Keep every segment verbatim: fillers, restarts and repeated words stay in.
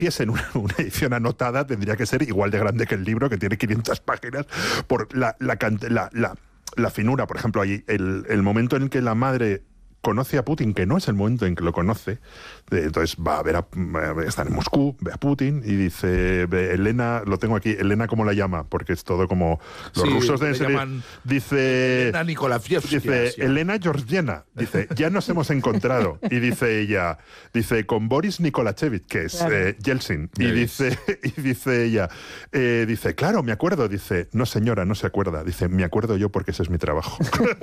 en una, una edición anotada tendría que ser igual de grande que el libro, que tiene quinientas páginas, por la, la, la, la, la finura. Por ejemplo, ahí el, el momento en que la madre conoce a Putin, que no es el momento en que lo conoce, de, entonces va a ver, a, está en Moscú, ve a Putin y dice, ve, Elena, lo tengo aquí, Elena, ¿cómo la llama? Porque es todo como, los sí, rusos deben ser, dice, Elena Nikolaevsky, dice, Elena Georgievna, dice, ya nos hemos encontrado, y dice ella, dice, con Boris Nikolachevich, que es claro. eh, Yeltsin, y dice, y dice ella, eh, dice, claro, me acuerdo, dice, no señora, no se acuerda, dice, me acuerdo yo porque ese es mi trabajo.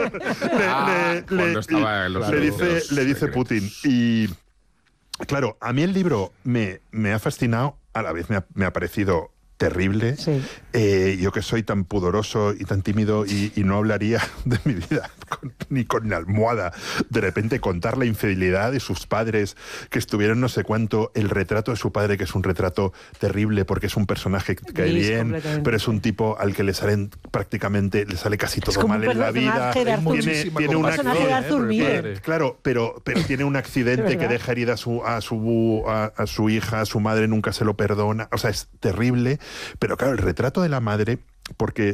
le, ah, le, cuando le, estaba en los le dice, le dice Putin. Y claro, a mí el libro me, me ha fascinado, a la vez me ha, me ha parecido terrible. Sí. Eh, yo que soy tan pudoroso y tan tímido y, y no hablaría de mi vida con, ni con la almohada. De repente contar la infidelidad de sus padres, que estuvieron no sé cuánto, el retrato de su padre, que es un retrato terrible porque es un personaje que cae bien, pero es un tipo al que le salen prácticamente, le sale casi todo mal en la vida. Tiene, tiene un accidente, eh, claro, pero, pero tiene un accidente que deja herida a su, a, su, a, a su hija, a su madre nunca se lo perdona. O sea, es terrible. Pero claro, el retrato de la madre, porque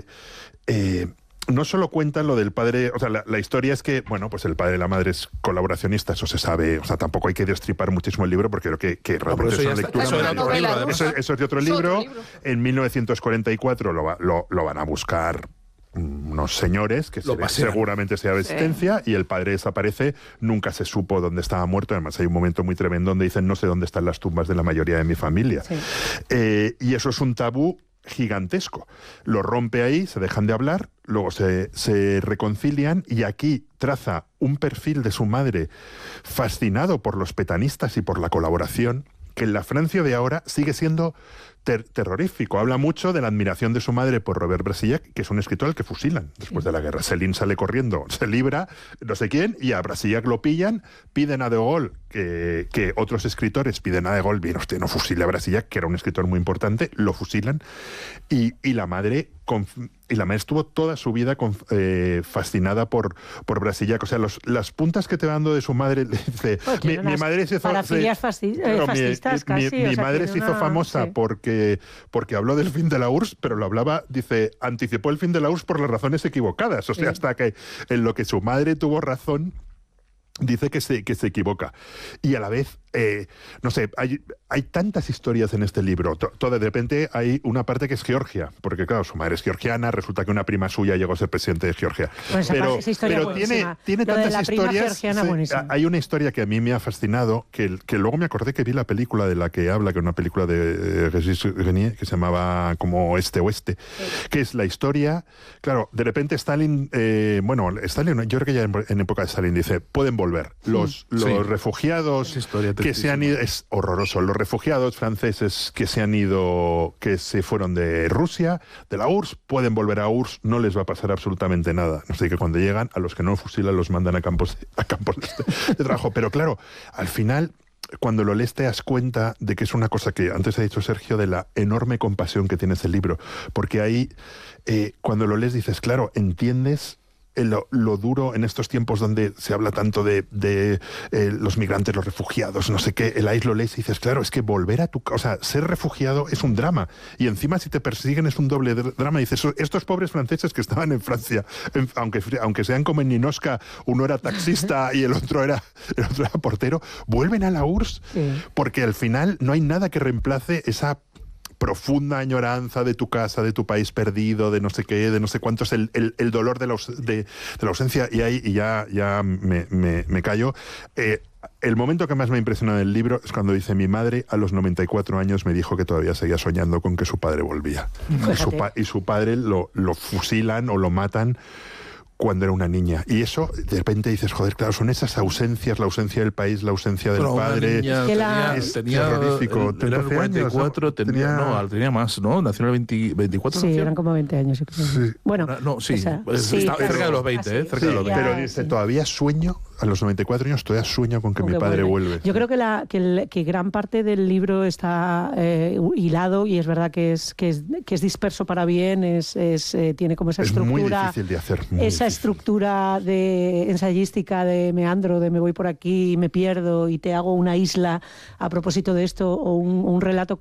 eh, no solo cuentan lo del padre, o sea, la, la historia es que, bueno, pues el padre y la madre es colaboracionista, eso se sabe, o sea, tampoco hay que destripar muchísimo el libro porque creo que, que realmente no, es una lectura... Eso, eso, libro, eso, eso es de otro libro. otro libro. En mil novecientos cuarenta y cuatro lo, va, lo, lo van a buscar unos señores que se, seguramente sea de existencia, sí. Y el padre desaparece, nunca se supo dónde estaba muerto. Además hay un momento muy tremendo donde dicen no sé dónde están las tumbas de la mayoría de mi familia, sí. eh, y eso es un tabú gigantesco. Lo rompe ahí, se dejan de hablar, luego se, se reconcilian y aquí traza un perfil de su madre fascinado por los petanistas y por la colaboración, que en la Francia de ahora sigue siendo Ter terrorífico. Habla mucho de la admiración de su madre por Robert Brasillach, que es un escritor al que fusilan después sí. de la guerra. Céline sale corriendo, se libra, no sé quién, y a Brasillach lo pillan, piden a De Gaulle, que, que otros escritores piden a De Gaulle, bien, usted no fusile a Brasillach, que era un escritor muy importante, lo fusilan, y, y la madre... Y la madre estuvo toda su vida con, eh, fascinada por, por Brasillach. O sea, los, las puntas que te va dando de su madre, le dice, pues mi, mi madre se hizo... Parafilias fasci no, fascistas mi, casi. Mi, o mi sea, madre se hizo una... famosa sí. porque, porque habló del fin de la U R S S, pero lo hablaba, dice, anticipó el fin de la U R S S por las razones equivocadas. O sea, sí. hasta que en lo que su madre tuvo razón, dice que se, que se equivoca. Y a la vez, eh, no sé, hay, hay tantas historias en este libro. Todo de repente hay una parte que es Georgia, porque claro, su madre es georgiana, resulta que una prima suya llegó a ser presidente de Georgia. Pues pero pero tiene, tiene tantas la historias. Sí, hay una historia que a mí me ha fascinado, que, que luego me acordé que vi la película de la que habla, que es una película de Régis Renier, que se llamaba como Este Oeste, sí. que es la historia, claro, de repente Stalin, eh, bueno, Stalin, yo creo que ya en, en época de Stalin dice, pueden volver. Los, sí. los sí. refugiados que se han ido, es horroroso, los refugiados franceses que se han ido, que se fueron de Rusia, de la U R S S, pueden volver a U R S S, no les va a pasar absolutamente nada. Así que cuando llegan, a los que no fusilan los mandan a campos, a campos de, de trabajo. Pero claro, al final... Cuando lo lees te das cuenta de que es una cosa que antes ha dicho Sergio, de la enorme compasión que tiene ese libro, porque ahí eh, cuando lo lees dices, claro, entiendes Lo, lo duro en estos tiempos donde se habla tanto de, de eh, los migrantes, los refugiados, no sé qué, el A I S lo lees y dices, claro, es que volver a tu casa, o sea, ser refugiado es un drama, y encima si te persiguen es un doble drama, y dices, estos pobres franceses que estaban en Francia, en, aunque, aunque sean como en Ninosca, uno era taxista y el otro era, el otro era portero, vuelven a la U R S S, sí. porque al final no hay nada que reemplace esa profunda añoranza de tu casa, de tu país perdido, de no sé qué, de no sé cuánto, es el, el, el dolor de la, de, de la ausencia, y ahí y ya, ya me, me, me callo. Eh, el momento que más me ha impresionado del libro es cuando dice, mi madre a los noventa y cuatro años me dijo que todavía seguía soñando con que su padre volvía. Y su, pa y su padre lo, lo fusilan o lo matan cuando era una niña. Y eso, de repente dices, joder, claro, son esas ausencias, la ausencia del país, la ausencia del Pero padre. Niña, es la... es tenía, terrorífico. Era el cuarenta y cuatro, años, tenía, tenía, no, tenía más, ¿no? Nació en el veinticuatro. Sí, nació. eran como veinte años. Yo creo. Sí. Bueno, no, sí, esa, pues, sí, está pero, cerca de los veinte, ¿eh? Cerca sí, de los veinte. Pero dice, sí. todavía sueño, a los noventa y cuatro años, todavía sueño con que con mi que padre vuelve. vuelve. Yo creo que, la, que, el, que gran parte del libro está eh, hilado, y es verdad que es, que es, que es disperso para bien, es, es, eh, tiene como esa es estructura. Muy difícil de hacer. Muy esa difícil. estructura de ensayística de meandro, de me voy por aquí, me pierdo y te hago una isla a propósito de esto, o un, un relato